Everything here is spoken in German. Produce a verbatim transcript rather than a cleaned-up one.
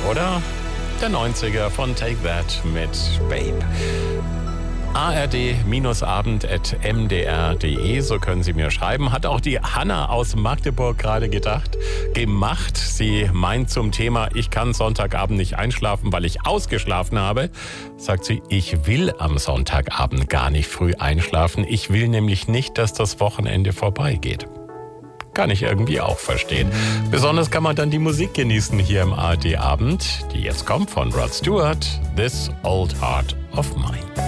oder? Der neunziger von Take That mit Babe. A R D-abend at m d r punkt d e, so können Sie mir schreiben. Hat auch die Hanna aus Magdeburg gerade gedacht, gemacht. Sie meint zum Thema, ich kann Sonntagabend nicht einschlafen, weil ich ausgeschlafen habe. Sagt sie, ich will am Sonntagabend gar nicht früh einschlafen. Ich will nämlich nicht, dass das Wochenende vorbeigeht. Kann ich irgendwie auch verstehen. Besonders kann man dann die Musik genießen hier im A R D-Abend, die jetzt kommt von Rod Stewart, This Old Heart of Mine.